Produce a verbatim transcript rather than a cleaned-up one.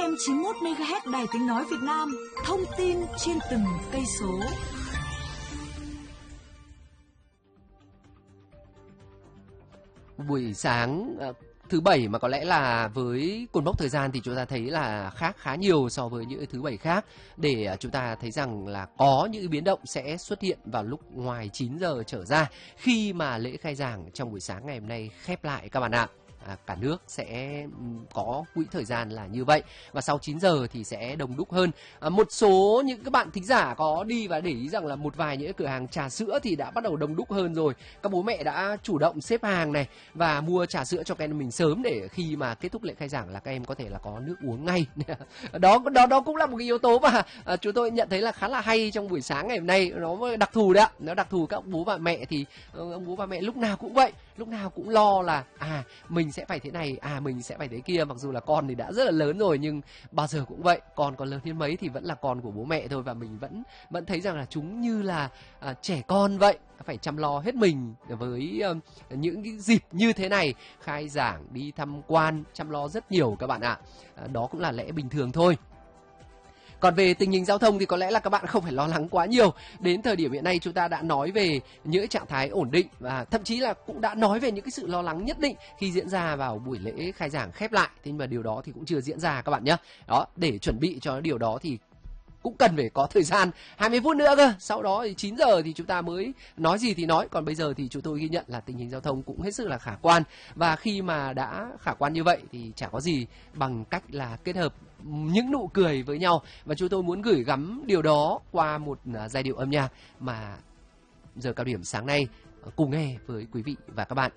em chín mươi mốt mê ga héc Đài Tiếng Nói Việt Nam, thông tin trên từng cây số. Buổi sáng uh, thứ bảy mà có lẽ là với cột mốc thời gian thì chúng ta thấy là khác khá nhiều so với những thứ bảy khác, để uh, chúng ta thấy rằng là có những biến động sẽ xuất hiện vào lúc ngoài chín giờ trở ra khi mà lễ khai giảng trong buổi sáng ngày hôm nay khép lại các bạn ạ. À, cả nước sẽ có quỹ thời gian là như vậy, và sau chín giờ thì sẽ đông đúc hơn. À, một số những các bạn thính giả có đi và để ý rằng là một vài những cửa hàng trà sữa thì đã bắt đầu đông đúc hơn rồi. Các bố mẹ đã chủ động xếp hàng này và mua trà sữa cho các em mình sớm, để khi mà kết thúc lễ khai giảng là các em có thể là có nước uống ngay. đó đó đó cũng là một cái yếu tố mà à, chúng tôi nhận thấy là khá là hay trong buổi sáng ngày hôm nay. Nó đặc thù đấy, nó đặc thù các ông bố bà mẹ thì ông bố bà mẹ lúc nào cũng vậy, lúc nào cũng lo là à mình sẽ phải thế này, à mình sẽ phải thế kia. Mặc dù là con thì đã rất là lớn rồi, nhưng bao giờ cũng vậy, con còn lớn đến mấy thì vẫn là con của bố mẹ thôi, và mình vẫn vẫn thấy rằng là chúng như là à, trẻ con vậy, phải chăm lo hết mình với um, những cái dịp như thế này, khai giảng, đi tham quan, chăm lo rất nhiều các bạn ạ. À, đó cũng là lẽ bình thường thôi. Còn về tình hình giao thông thì có lẽ là các bạn không phải lo lắng quá nhiều. Đến thời điểm hiện nay chúng ta đã nói về những trạng thái ổn định, và thậm chí là cũng đã nói về những cái sự lo lắng nhất định khi diễn ra vào buổi lễ khai giảng khép lại. Thế nhưng mà điều đó thì cũng chưa diễn ra các bạn nhé. Đó, để chuẩn bị cho điều đó thì cũng cần phải có thời gian hai mươi phút nữa cơ. Sau đó thì chín giờ thì chúng ta mới nói gì thì nói. Còn bây giờ thì chúng tôi ghi nhận là tình hình giao thông cũng hết sức là khả quan. Và khi mà đã khả quan như vậy thì chả có gì bằng cách là kết hợp những nụ cười với nhau. Và chúng tôi muốn gửi gắm điều đó qua một giai điệu âm nhạc mà giờ cao điểm sáng nay cùng nghe với quý vị và các bạn.